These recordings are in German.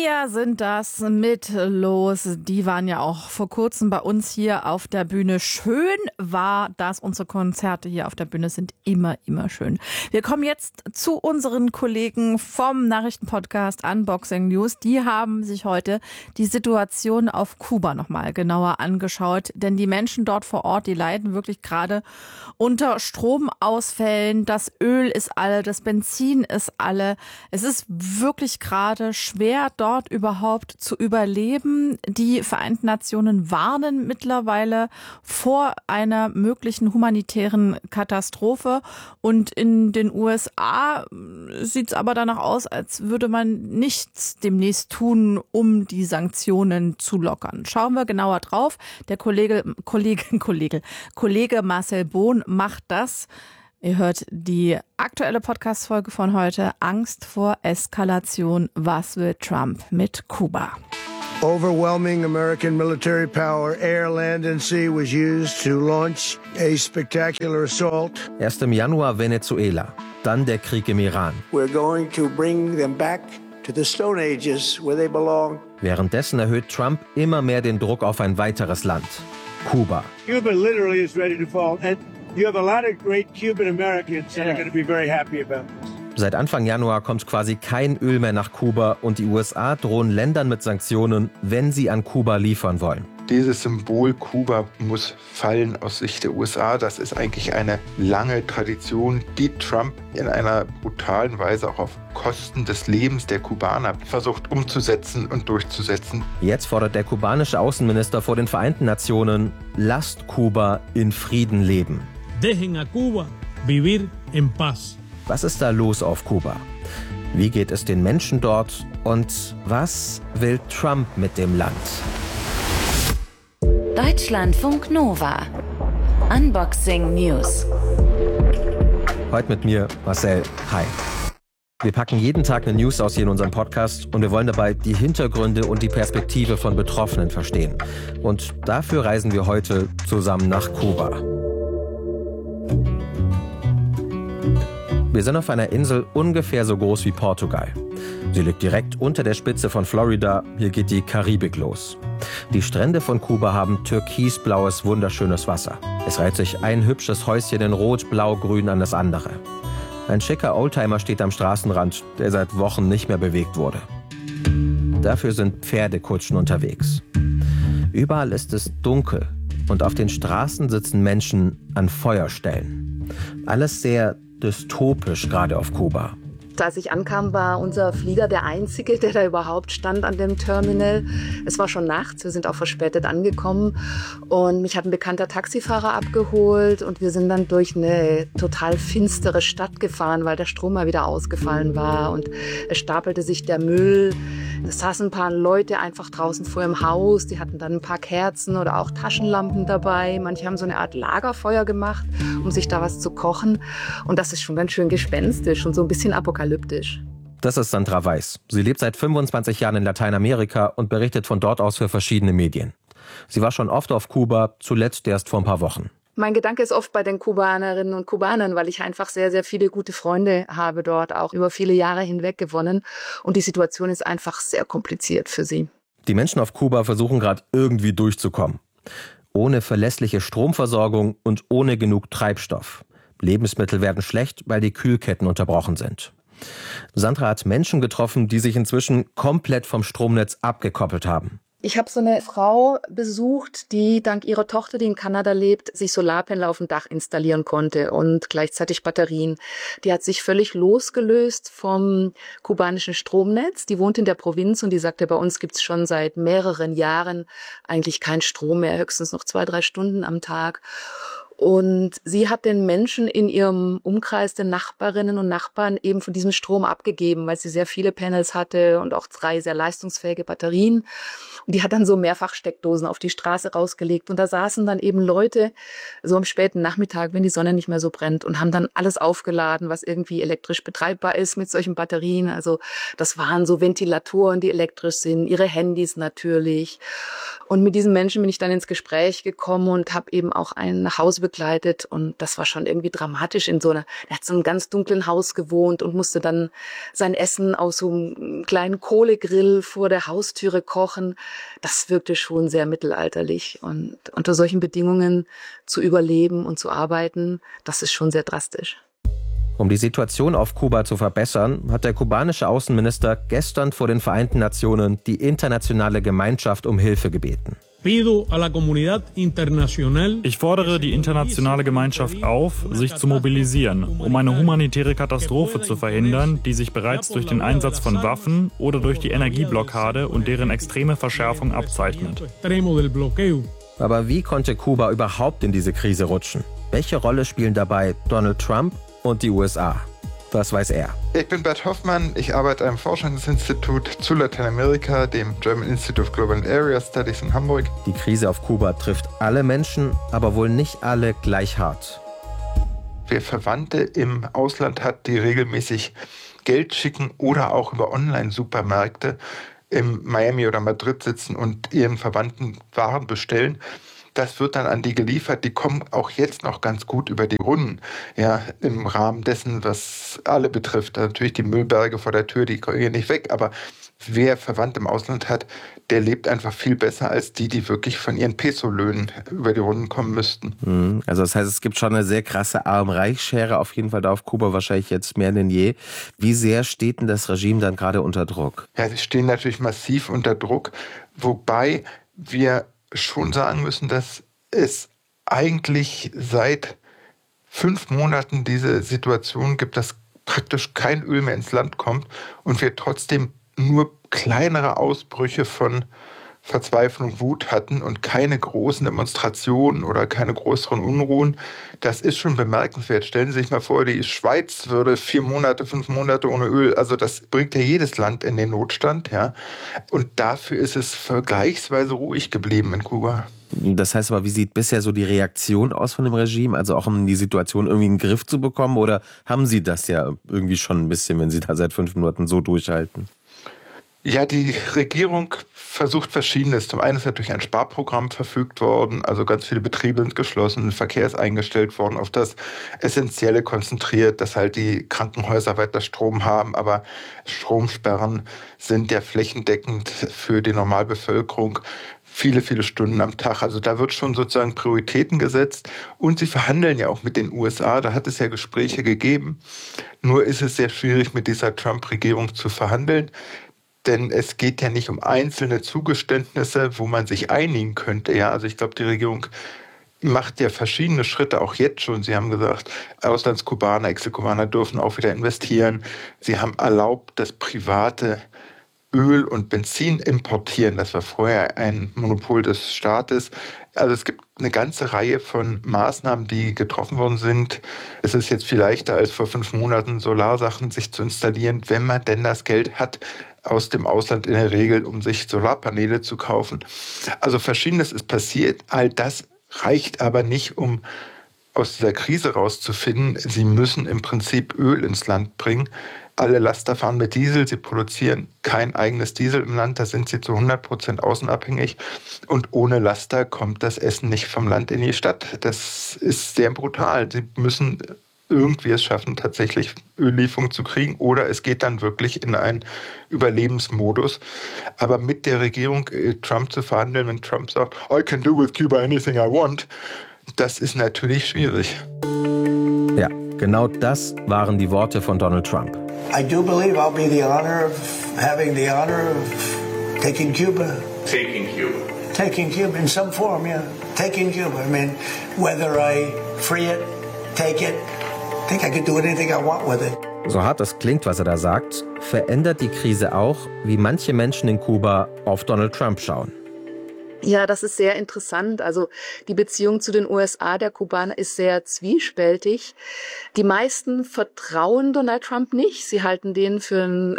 Wir sind das mit Los. Die waren ja auch vor kurzem bei uns hier auf der Bühne. Schön war das. Unsere Konzerte hier auf der Bühne sind immer schön. Wir kommen jetzt zu unseren Kollegen vom Nachrichtenpodcast Unboxing News. Die haben sich heute die Situation auf Kuba nochmal genauer angeschaut. Denn die Menschen dort vor Ort, die leiden wirklich gerade unter Stromausfällen. Das Öl ist alle, das Benzin ist alle. Es ist wirklich gerade schwer, dort überhaupt zu überleben. Die Vereinten Nationen warnen mittlerweile vor einer möglichen humanitären Katastrophe. Und in den USA sieht es aber danach aus, als würde man nichts demnächst tun, um die Sanktionen zu lockern. Schauen wir genauer drauf. Der Kollege Marcel Bohn macht das. Ihr hört die aktuelle Podcast-Folge von heute. Angst vor Eskalation. Was will Trump mit Kuba? Overwhelming American military power, air, land and sea was used to launch a spectacular assault. Erst im Januar Venezuela, dann der Krieg im Iran. We're going to bring them back to the Stone Ages where they belong. Währenddessen erhöht Trump immer mehr den Druck auf ein weiteres Land, Kuba. Cuba literally is ready to fall. And you have a lot of great Cuban Americans that are going to be very happy about this. Seit Anfang Januar kommt quasi kein Öl mehr nach Kuba und die USA drohen Ländern mit Sanktionen, wenn sie an Kuba liefern wollen. Dieses Symbol Kuba muss fallen aus Sicht der USA. Das ist eigentlich eine lange Tradition, die Trump in einer brutalen Weise auch auf Kosten des Lebens der Kubaner versucht umzusetzen und durchzusetzen. Jetzt fordert der kubanische Außenminister vor den Vereinten Nationen, lasst Kuba in Frieden leben. Dejen a Cuba vivir en paz. Was ist da los auf Kuba? Wie geht es den Menschen dort? Und was will Trump mit dem Land? Deutschlandfunk Nova. Unboxing News. Heute mit mir, Marcel. Hi. Wir packen jeden Tag eine News aus hier in unserem Podcast und wir wollen dabei die Hintergründe und die Perspektive von Betroffenen verstehen. Und dafür reisen wir heute zusammen nach Kuba. Wir sind auf einer Insel ungefähr so groß wie Portugal. Sie liegt direkt unter der Spitze von Florida. Hier geht die Karibik los. Die Strände von Kuba haben türkisblaues, wunderschönes Wasser. Es reiht sich ein hübsches Häuschen in Rot, Blau, Grün an das andere. Ein schicker Oldtimer steht am Straßenrand, der seit Wochen nicht mehr bewegt wurde. Dafür sind Pferdekutschen unterwegs. Überall ist es dunkel und auf den Straßen sitzen Menschen an Feuerstellen. Alles sehr dystopisch, gerade auf Kuba. Als ich ankam, war unser Flieger der einzige, der da überhaupt stand an dem Terminal. Es war schon nachts, wir sind auch verspätet angekommen und mich hat ein bekannter Taxifahrer abgeholt und wir sind dann durch eine total finstere Stadt gefahren, weil der Strom mal wieder ausgefallen war und es stapelte sich der Müll. Es saßen ein paar Leute einfach draußen vor dem Haus, die hatten dann ein paar Kerzen oder auch Taschenlampen dabei. Manche haben so eine Art Lagerfeuer gemacht, um sich da was zu kochen und das ist schon ganz schön gespenstisch und so ein bisschen apokalyptisch. Das ist Sandra Weiß. Sie lebt seit 25 Jahren in Lateinamerika und berichtet von dort aus für verschiedene Medien. Sie war schon oft auf Kuba, zuletzt erst vor ein paar Wochen. Mein Gedanke ist oft bei den Kubanerinnen und Kubanern, weil ich einfach sehr viele gute Freunde habe dort, auch über viele Jahre hinweg gewonnen. Und die Situation ist einfach sehr kompliziert für sie. Die Menschen auf Kuba versuchen gerade irgendwie durchzukommen. Ohne verlässliche Stromversorgung und ohne genug Treibstoff. Lebensmittel werden schlecht, weil die Kühlketten unterbrochen sind. Sandra hat Menschen getroffen, die sich inzwischen komplett vom Stromnetz abgekoppelt haben. Ich habe so eine Frau besucht, die dank ihrer Tochter, die in Kanada lebt, sich Solarpanel auf dem Dach installieren konnte und gleichzeitig Batterien. Die hat sich völlig losgelöst vom kubanischen Stromnetz. Die wohnt in der Provinz und die sagte, bei uns gibt's schon seit mehreren Jahren eigentlich keinen Strom mehr, höchstens noch 2-3 Stunden am Tag. Und sie hat den Menschen in ihrem Umkreis, den Nachbarinnen und Nachbarn, eben von diesem Strom abgegeben, weil sie sehr viele Panels hatte und auch 3 sehr leistungsfähige Batterien. Und die hat dann so Mehrfachsteckdosen auf die Straße rausgelegt. Und da saßen dann eben Leute so am späten Nachmittag, wenn die Sonne nicht mehr so brennt, und haben dann alles aufgeladen, was irgendwie elektrisch betreibbar ist mit solchen Batterien. Also das waren so Ventilatoren, die elektrisch sind, ihre Handys natürlich. Und mit diesen Menschen bin ich dann ins Gespräch gekommen und habe eben auch einen Hausbesuch begleitet und das war schon irgendwie dramatisch er hat so einem ganz dunklen Haus gewohnt und musste dann sein Essen aus so einem kleinen Kohlegrill vor der Haustüre kochen. Das wirkte schon sehr mittelalterlich und unter solchen Bedingungen zu überleben und zu arbeiten, das ist schon sehr drastisch. Um die Situation auf Kuba zu verbessern, hat der kubanische Außenminister gestern vor den Vereinten Nationen die internationale Gemeinschaft um Hilfe gebeten. Ich fordere die internationale Gemeinschaft auf, sich zu mobilisieren, um eine humanitäre Katastrophe zu verhindern, die sich bereits durch den Einsatz von Waffen oder durch die Energieblockade und deren extreme Verschärfung abzeichnet. Aber wie konnte Kuba überhaupt in diese Krise rutschen? Welche Rolle spielen dabei Donald Trump und die USA? Was weiß er? Ich bin Bert Hoffmann, ich arbeite am Forschungsinstitut zu Lateinamerika, dem German Institute of Global and Area Studies in Hamburg. Die Krise auf Kuba trifft alle Menschen, aber wohl nicht alle gleich hart. Wer Verwandte im Ausland hat, die regelmäßig Geld schicken oder auch über Online-Supermärkte in Miami oder Madrid sitzen und ihren Verwandten Waren bestellen, das wird dann an die geliefert. Die kommen auch jetzt noch ganz gut über die Runden. Ja, im Rahmen dessen, was alle betrifft. Natürlich die Müllberge vor der Tür, die gehen nicht weg. Aber wer Verwandte im Ausland hat, der lebt einfach viel besser als die wirklich von ihren Pesolöhnen über die Runden kommen müssten. Also das heißt, es gibt schon eine sehr krasse Arm-Reich-Schere, auf jeden Fall da auf Kuba wahrscheinlich jetzt mehr denn je. Wie sehr steht denn das Regime dann gerade unter Druck? Ja, sie stehen natürlich massiv unter Druck, wobei wir schon sagen müssen, dass es eigentlich seit 5 Monaten diese Situation gibt, dass praktisch kein Öl mehr ins Land kommt und wir trotzdem nur kleinere Ausbrüche von Verzweiflung, Wut hatten und keine großen Demonstrationen oder keine größeren Unruhen. Das ist schon bemerkenswert. Stellen Sie sich mal vor, die Schweiz würde 4 Monate, 5 Monate ohne Öl. Also das bringt ja jedes Land in den Notstand. Ja. Und dafür ist es vergleichsweise ruhig geblieben in Kuba. Das heißt aber, wie sieht bisher so die Reaktion aus von dem Regime? Also auch um die Situation irgendwie in den Griff zu bekommen? Oder haben Sie das ja irgendwie schon ein bisschen, wenn Sie da seit 5 Monaten so durchhalten? Ja, die Regierung versucht Verschiedenes. Zum einen ist natürlich ein Sparprogramm verfügt worden, also ganz viele Betriebe sind geschlossen, Verkehr ist eingestellt worden, auf das Essentielle konzentriert, dass halt die Krankenhäuser weiter Strom haben, aber Stromsperren sind ja flächendeckend für die Normalbevölkerung viele, viele Stunden am Tag. Also da wird schon sozusagen Prioritäten gesetzt und sie verhandeln ja auch mit den USA, da hat es ja Gespräche gegeben. Nur ist es sehr schwierig, mit dieser Trump-Regierung zu verhandeln. Denn es geht ja nicht um einzelne Zugeständnisse, wo man sich einigen könnte. Ja, also ich glaube, die Regierung macht ja verschiedene Schritte, auch jetzt schon. Sie haben gesagt, Auslandskubaner, Ex-Kubaner dürfen auch wieder investieren. Sie haben erlaubt, dass private Öl und Benzin importieren. Das war vorher ein Monopol des Staates. Also es gibt eine ganze Reihe von Maßnahmen, die getroffen worden sind. Es ist jetzt viel leichter als vor 5 Monaten, Solarsachen sich zu installieren, wenn man denn das Geld hat aus dem Ausland in der Regel, um sich Solarpaneele zu kaufen. Also Verschiedenes ist passiert. All das reicht aber nicht, um aus dieser Krise rauszufinden. Sie müssen im Prinzip Öl ins Land bringen. Alle Laster fahren mit Diesel, sie produzieren kein eigenes Diesel im Land, da sind sie zu 100% außenabhängig und ohne Laster kommt das Essen nicht vom Land in die Stadt. Das ist sehr brutal. Sie müssen irgendwie es schaffen, tatsächlich Öllieferung zu kriegen oder es geht dann wirklich in einen Überlebensmodus. Aber mit der Regierung Trump zu verhandeln, wenn Trump sagt, I can do with Cuba anything I want, das ist natürlich schwierig. Ja, genau das waren die Worte von Donald Trump. I do believe I'll be having the honor of taking Cuba. Taking Cuba. Taking Cuba in some form, yeah. Taking Cuba. I mean, whether I free it, take it, I think I could do anything I want with it. So hart es klingt, was er da sagt, verändert die Krise auch, wie manche Menschen in Kuba auf Donald Trump schauen. Ja, das ist sehr interessant. Also die Beziehung zu den USA der Kubaner ist sehr zwiespältig. Die meisten vertrauen Donald Trump nicht. Sie halten den für einen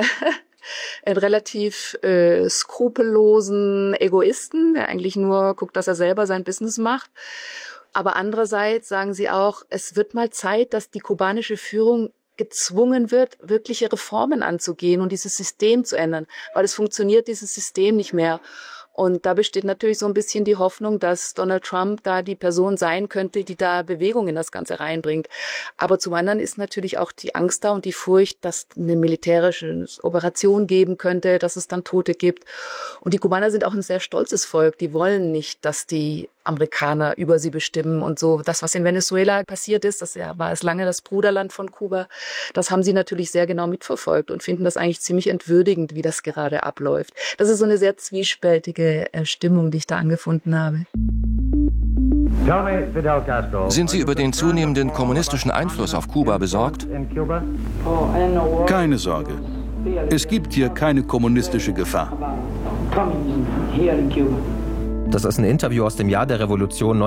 relativ skrupellosen Egoisten, der eigentlich nur guckt, dass er selber sein Business macht. Aber andererseits sagen sie auch, es wird mal Zeit, dass die kubanische Führung gezwungen wird, wirkliche Reformen anzugehen und dieses System zu ändern, weil es funktioniert, dieses System nicht mehr. Und da besteht natürlich so ein bisschen die Hoffnung, dass Donald Trump da die Person sein könnte, die da Bewegung in das Ganze reinbringt. Aber zum anderen ist natürlich auch die Angst da und die Furcht, dass eine militärische Operation geben könnte, dass es dann Tote gibt. Und die Kubaner sind auch ein sehr stolzes Volk. Die wollen nicht, dass die Amerikaner über sie bestimmen und so. Das, was in Venezuela passiert ist, das war es lange das Bruderland von Kuba, das haben sie natürlich sehr genau mitverfolgt und finden das eigentlich ziemlich entwürdigend, wie das gerade abläuft. Das ist so eine sehr zwiespältige Stimmung, die ich da angefunden habe. Sind Sie über den zunehmenden kommunistischen Einfluss auf Kuba besorgt? Keine Sorge. Es gibt hier keine kommunistische Gefahr. Das ist ein Interview aus dem Jahr der Revolution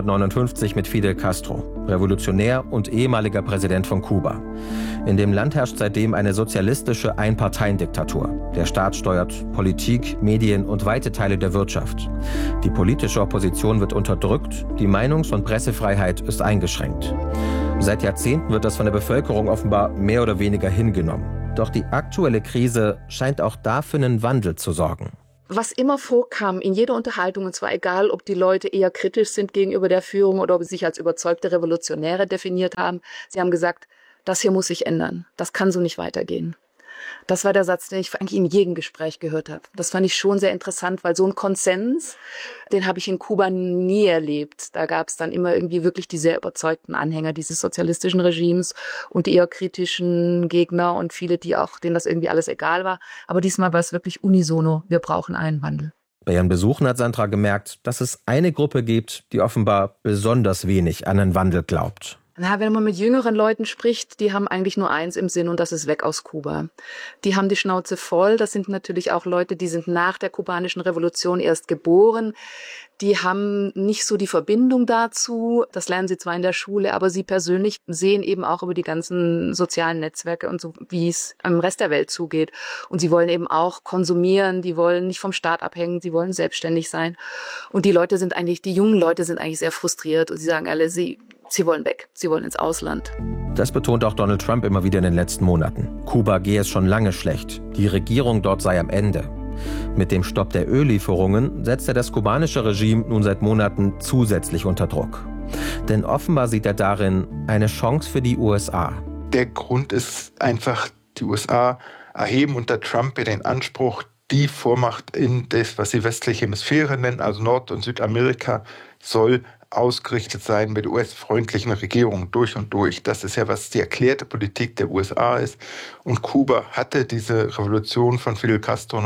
1959 mit Fidel Castro, Revolutionär und ehemaliger Präsident von Kuba. In dem Land herrscht seitdem eine sozialistische Einparteiendiktatur. Der Staat steuert Politik, Medien und weite Teile der Wirtschaft. Die politische Opposition wird unterdrückt, die Meinungs- und Pressefreiheit ist eingeschränkt. Seit Jahrzehnten wird das von der Bevölkerung offenbar mehr oder weniger hingenommen. Doch die aktuelle Krise scheint auch dafür einen Wandel zu sorgen. Was immer vorkam in jeder Unterhaltung, und zwar egal, ob die Leute eher kritisch sind gegenüber der Führung oder ob sie sich als überzeugte Revolutionäre definiert haben, sie haben gesagt, das hier muss sich ändern, das kann so nicht weitergehen. Das war der Satz, den ich eigentlich in jedem Gespräch gehört habe. Das fand ich schon sehr interessant, weil so ein Konsens, den habe ich in Kuba nie erlebt. Da gab es dann immer irgendwie wirklich die sehr überzeugten Anhänger dieses sozialistischen Regimes und die eher kritischen Gegner und viele, denen das irgendwie alles egal war. Aber diesmal war es wirklich unisono, wir brauchen einen Wandel. Bei ihren Besuchen hat Sandra gemerkt, dass es eine Gruppe gibt, die offenbar besonders wenig an einen Wandel glaubt. Na, wenn man mit jüngeren Leuten spricht, die haben eigentlich nur eins im Sinn und das ist weg aus Kuba. Die haben die Schnauze voll. Das sind natürlich auch Leute, die sind nach der kubanischen Revolution erst geboren. Die haben nicht so die Verbindung dazu. Das lernen sie zwar in der Schule, aber sie persönlich sehen eben auch über die ganzen sozialen Netzwerke und so, wie es im Rest der Welt zugeht. Und sie wollen eben auch konsumieren. Die wollen nicht vom Staat abhängen. Sie wollen selbstständig sein. Und die jungen Leute sind eigentlich sehr frustriert und sie sagen alle, sie wollen weg. Sie wollen ins Ausland. Das betont auch Donald Trump immer wieder in den letzten Monaten. Kuba gehe es schon lange schlecht. Die Regierung dort sei am Ende. Mit dem Stopp der Öllieferungen setzt er das kubanische Regime nun seit Monaten zusätzlich unter Druck. Denn offenbar sieht er darin eine Chance für die USA. Der Grund ist einfach, die USA erheben unter Trump den Anspruch, die Vormacht in das, was sie westliche Hemisphäre nennen, also Nord- und Südamerika, soll ausgerichtet sein mit US-freundlichen Regierungen durch und durch. Das ist ja, was die erklärte Politik der USA ist. Und Kuba hatte diese Revolution von Fidel Castro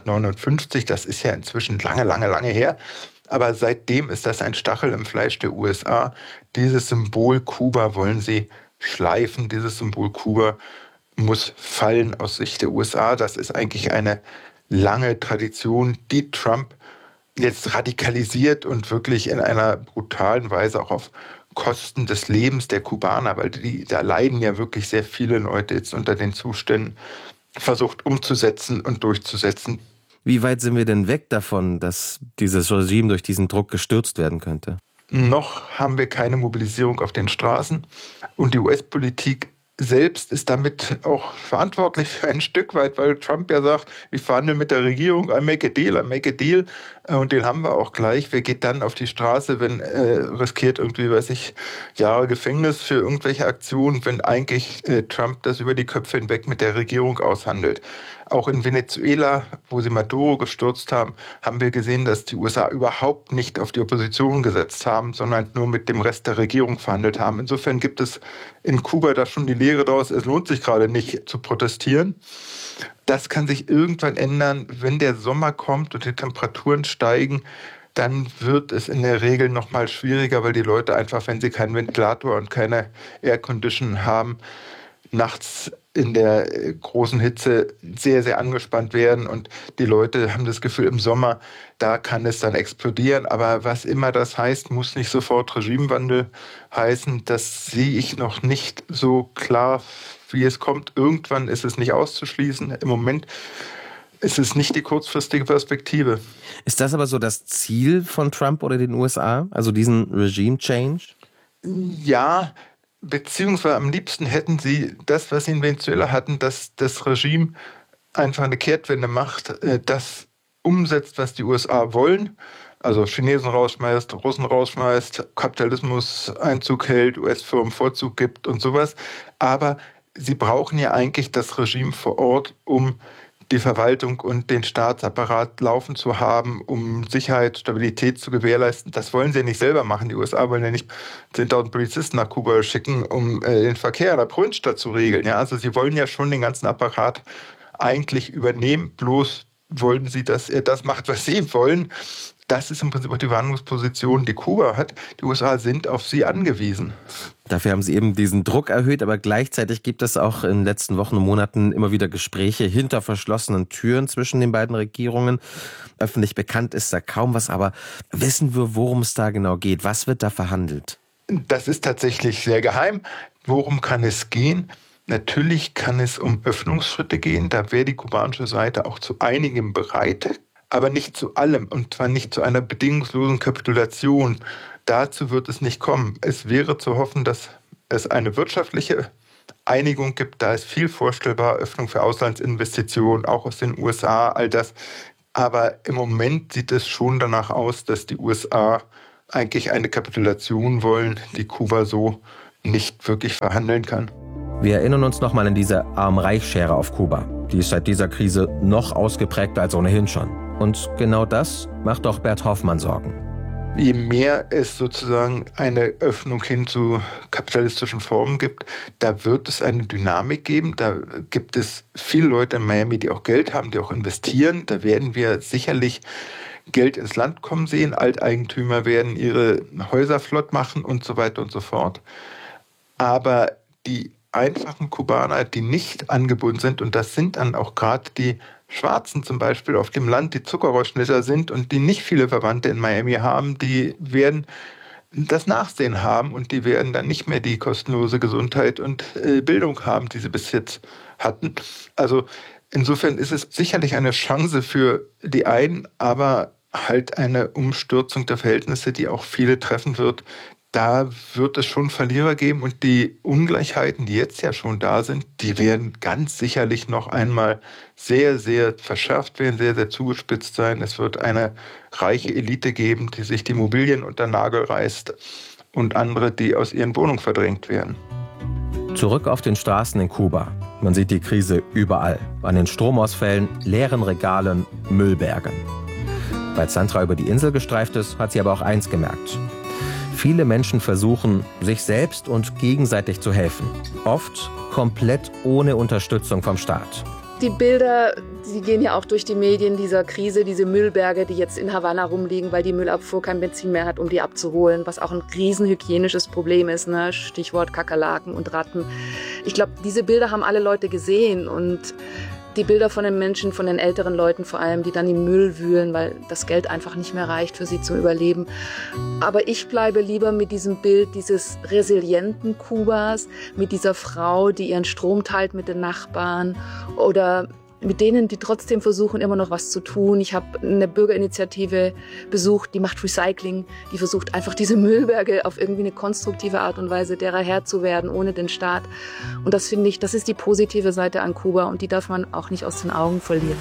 1959, das ist ja inzwischen lange her. Aber seitdem ist das ein Stachel im Fleisch der USA. Dieses Symbol Kuba wollen sie schleifen. Dieses Symbol Kuba muss fallen aus Sicht der USA. Das ist eigentlich eine lange Tradition, die Trump jetzt radikalisiert und wirklich in einer brutalen Weise auch auf Kosten des Lebens der Kubaner, weil da leiden ja wirklich sehr viele Leute jetzt unter den Zuständen, versucht umzusetzen und durchzusetzen. Wie weit sind wir denn weg davon, dass dieses Regime durch diesen Druck gestürzt werden könnte? Noch haben wir keine Mobilisierung auf den Straßen und die US-Politik selbst ist damit auch verantwortlich für ein Stück weit, weil Trump ja sagt, ich verhandle mit der Regierung, I make a deal. Und den haben wir auch gleich. Wer geht dann auf die Straße, wenn riskiert irgendwie, Jahre Gefängnis für irgendwelche Aktionen, wenn eigentlich Trump das über die Köpfe hinweg mit der Regierung aushandelt. Auch in Venezuela, wo sie Maduro gestürzt haben, haben wir gesehen, dass die USA überhaupt nicht auf die Opposition gesetzt haben, sondern nur mit dem Rest der Regierung verhandelt haben. Insofern gibt es in Kuba da schon die Lehre daraus, es lohnt sich gerade nicht zu protestieren. Das kann sich irgendwann ändern, wenn der Sommer kommt und die Temperaturen steigen. Dann wird es in der Regel noch mal schwieriger, weil die Leute einfach, wenn sie keinen Ventilator und keine Aircondition haben, nachts in der großen Hitze sehr, sehr angespannt werden und die Leute haben das Gefühl, im Sommer, da kann es dann explodieren. Aber was immer das heißt, muss nicht sofort Regimewandel heißen. Das sehe ich noch nicht so klar, wie es kommt. Irgendwann ist es nicht auszuschließen. Im Moment ist es nicht die kurzfristige Perspektive. Ist das aber so das Ziel von Trump oder den USA, also diesen Regime-Change? Ja, beziehungsweise am liebsten hätten sie das, was sie in Venezuela hatten, dass das Regime einfach eine Kehrtwende macht, dass umsetzt, was die USA wollen, also Chinesen rausschmeißt, Russen rausschmeißt, Kapitalismus Einzug hält, US-Firmen Vorzug gibt und sowas. Aber sie brauchen ja eigentlich das Regime vor Ort, um die Verwaltung und den Staatsapparat laufen zu haben, um Sicherheit, Stabilität zu gewährleisten. Das wollen sie ja nicht selber machen. Die USA wollen ja nicht 10.000 Polizisten nach Kuba schicken, um den Verkehr in der Provinzstadt zu regeln. Ja, also sie wollen ja schon den ganzen Apparat eigentlich übernehmen, bloß wollen sie, dass er das macht, was sie wollen. Das ist im Prinzip auch die Verhandlungsposition, die Kuba hat. Die USA sind auf sie angewiesen. Dafür haben sie eben diesen Druck erhöht, aber gleichzeitig gibt es auch in den letzten Wochen und Monaten immer wieder Gespräche hinter verschlossenen Türen zwischen den beiden Regierungen. Öffentlich bekannt ist da kaum was, aber wissen wir, worum es da genau geht? Was wird da verhandelt? Das ist tatsächlich sehr geheim. Worum kann es gehen? Natürlich kann es um Öffnungsschritte gehen. Da wäre die kubanische Seite auch zu einigem bereit. Aber nicht zu allem, und zwar nicht zu einer bedingungslosen Kapitulation. Dazu wird es nicht kommen. Es wäre zu hoffen, dass es eine wirtschaftliche Einigung gibt. Da ist viel vorstellbar, Öffnung für Auslandsinvestitionen, auch aus den USA, all das. Aber im Moment sieht es schon danach aus, dass die USA eigentlich eine Kapitulation wollen, die Kuba so nicht wirklich verhandeln kann. Wir erinnern uns nochmal an diese Arm-Reich-Schere auf Kuba. Die ist seit dieser Krise noch ausgeprägter als ohnehin schon. Und genau das macht auch Bert Hoffmann Sorgen. Je mehr es sozusagen eine Öffnung hin zu kapitalistischen Formen gibt, da wird es eine Dynamik geben. Da gibt es viele Leute in Miami, die auch Geld haben, die auch investieren. Da werden wir sicherlich Geld ins Land kommen sehen. Alteigentümer werden ihre Häuser flott machen und so weiter und so fort. Aber die einfachen Kubaner, die nicht angebunden sind, und das sind dann auch gerade die Schwarzen zum Beispiel auf dem Land, die Zuckerrohrschnitter sind und die nicht viele Verwandte in Miami haben, die werden das Nachsehen haben und die werden dann nicht mehr die kostenlose Gesundheit und Bildung haben, die sie bis jetzt hatten. Also insofern ist es sicherlich eine Chance für die einen, aber halt eine Umstürzung der Verhältnisse, die auch viele treffen wird. Da wird es schon Verlierer geben und die Ungleichheiten, die jetzt ja schon da sind, die werden ganz sicherlich noch einmal sehr, sehr verschärft werden, sehr, sehr zugespitzt sein. Es wird eine reiche Elite geben, die sich die Immobilien unter den Nagel reißt und andere, die aus ihren Wohnungen verdrängt werden. Zurück auf den Straßen in Kuba. Man sieht die Krise überall. An den Stromausfällen, leeren Regalen, Müllbergen. Als Sandra über die Insel gestreift ist, hat sie aber auch eins gemerkt. Viele Menschen versuchen, sich selbst und gegenseitig zu helfen. Oft komplett ohne Unterstützung vom Staat. Die Bilder, die gehen ja auch durch die Medien dieser Krise, diese Müllberge, die jetzt in Havanna rumliegen, weil die Müllabfuhr kein Benzin mehr hat, um die abzuholen, was auch ein riesenhygienisches Problem ist, ne? Stichwort Kakerlaken und Ratten. Ich glaube, diese Bilder haben alle Leute gesehen und die Bilder von den Menschen, von den älteren Leuten vor allem, die dann im Müll wühlen, weil das Geld einfach nicht mehr reicht für sie zum Überleben. Aber ich bleibe lieber mit diesem Bild dieses resilienten Kubas, mit dieser Frau, die ihren Strom teilt mit den Nachbarn oder mit denen, die trotzdem versuchen, immer noch was zu tun. Ich habe eine Bürgerinitiative besucht, die macht Recycling, die versucht einfach diese Müllberge auf irgendwie eine konstruktive Art und Weise derer Herr zu werden, ohne den Staat. Und das finde ich, das ist die positive Seite an Kuba und die darf man auch nicht aus den Augen verlieren.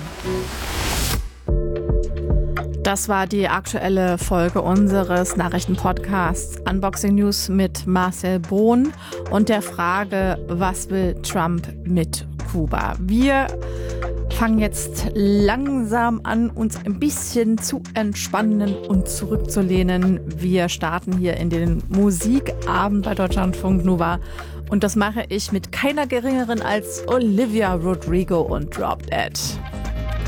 Das war die aktuelle Folge unseres Nachrichtenpodcasts Unboxing News mit Marcel Bohn und der Frage, was will Trump mit Kuba? Wir fangen jetzt langsam an, uns ein bisschen zu entspannen und zurückzulehnen. Wir starten hier in den Musikabend bei Deutschlandfunk Nova und das mache ich mit keiner geringeren als Olivia Rodrigo und Drop Dead.